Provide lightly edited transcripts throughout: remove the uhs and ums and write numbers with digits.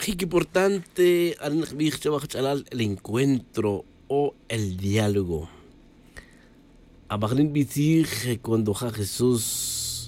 Qué importante el encuentro o el diálogo. Abagrin bitir cuando Jesús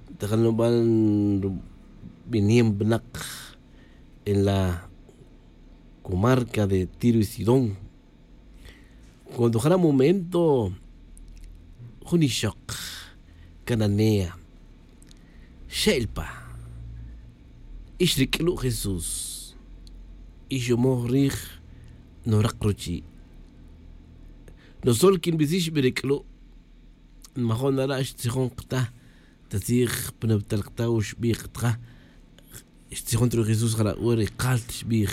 van venían en la comarca de Tiro y Sidón. Cuando era momento Hunishok, Cananea, Shelpa, Ishriklu Jesús. Y yo morir no rakrochi. No sol kin bisish beriklo. Mahon ala ishtikhon qta. Tasir pnabtal qta ush biqtra. Ishtikhon tro Jesús gara uri qalt shbikh.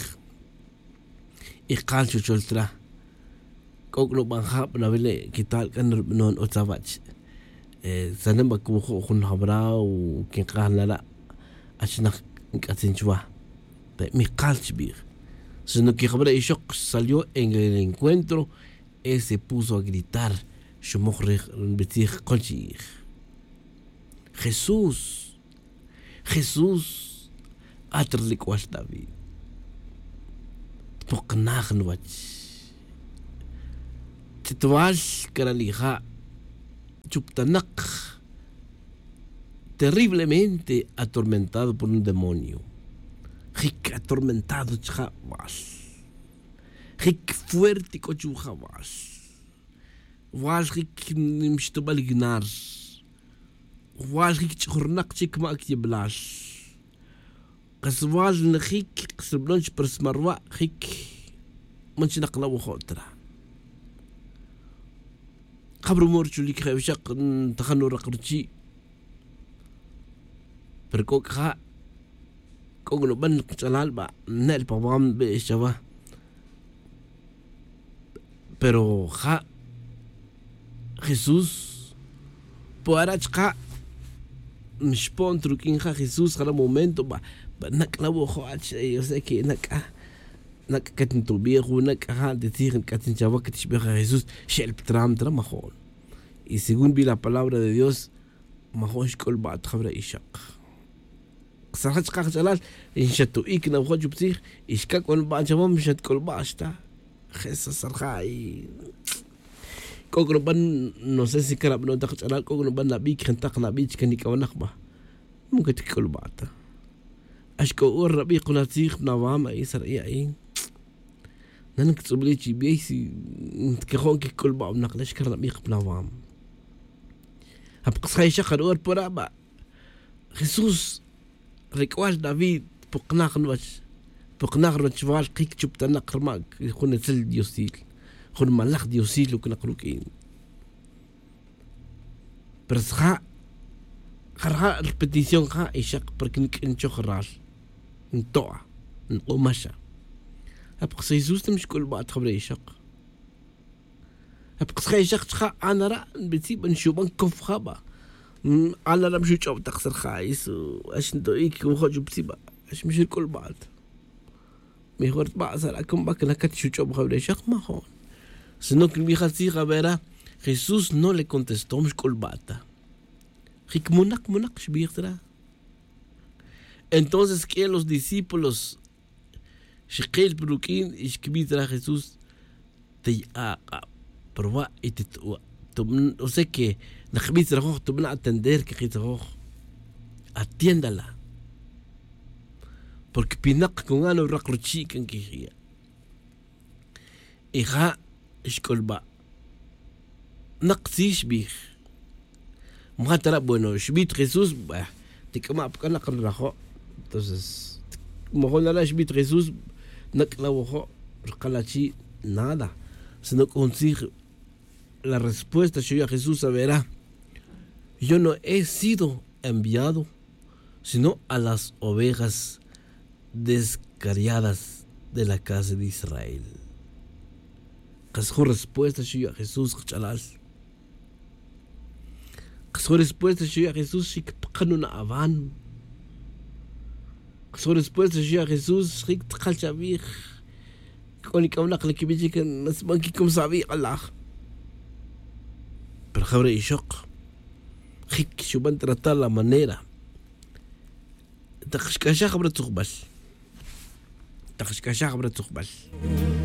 Iqal chultra. Koklo banhab nabele kital kan non otsavach. Sanem bakbu khun habra u kin qala ashna qatinchwa. Mi qalt shbikh. Sino que Ishok salió en el encuentro y se puso a gritar. Jesús, Jesús, atrlikwas David. Poknagnuach. Tituas karalija. Chuptanak. Terriblemente atormentado por un demonio. Rick atormentado chavas. Rick fuerte cochu chavas. Was Rick nimstobal ignar. Was Rick chornak chik mak yeblas. Kaswal na Rick ksblonch persmarwa Rick manchinak na wohotra. Kabru morchu lik khawshaq takhanu raqrchi. Perkok kha Kogno ban chalal ba nel pabam be shava. Pero Jesús poarachka mishpon trukin Jesús cada momento ba naklawo khoach yo sé que nak katin tu viejo nak decir katin chava que tishbe Jesús shel tram mahon. Y según vi la palabra de Dios mahon shkol ba khabra ishaq. صراحة قال إن شتو إيكنا وخجوا بتيخ إشكاك ونبع جمام مشت كل باشتا خيسة صراحة كوكو بن نوسيسي كراب نو دخل على كوكو بن نبيك خنتق نبيك كنيك ونخبة ممكن تكل باتا أشكو أور ربيق نتيخ بنوام أي سر أي نانك تسبليتي بيسي نتكخون كي كل باب نقلش كر ربيق بنوام هبقص خاي شخر أور برابا خصوص ريكواش دافيد بقناغنوش واش قيك تشبتنا قرماك يكون تل ديوسيل خون ملاخ ديوسيل وكنا قلوكين بس خرها البتيسيون يشق بركنك انشو خراش نطوع نقومشا هبقى سيزوس مش كل بعض خبري يشق هبقى سخي يشق انا رأ بتسيب نشوبان كف خابا على رمشو تشوف تخسر خايس واش ندويك وخرجوا بسيبا اش مش الكل بعض ميخورت بعض سرعكم باك نكت شو تشوف خبري شق ما هون سنوك الميخاسي خبرا Jesús no le contestó مش كل بعض خيك منق شبيخترا. Entonces que los discípulos شقيل بروكين اشكبيترا Jesús تي بروا اتتوا o sea que la gente trabaja tú van a atender que trabajo atiéndala porque pinak con ano rakruchi kan kiya hija escolba naqsish bih muhatara bueno shbit Jesús te kama apkan naqrajo entonces mejor la shbit Jesús naklawo qalachi nada sino consigue la respuesta a Jesús verá, yo no he sido enviado sino a las ovejas descarriadas de la casa de Israel. Su respuesta a Jesús su respuesta a Jesús shikpanuna avan. Su respuesta a Jesús shiktkhalchavich con ikawnak lekibiji kan nasbanki kum sabi Allah. Pero Jabre y Shock, Hik, Shuban tratar la manera. Takashkasha Jabre Tugbas. تخشكشاخ برا تقبل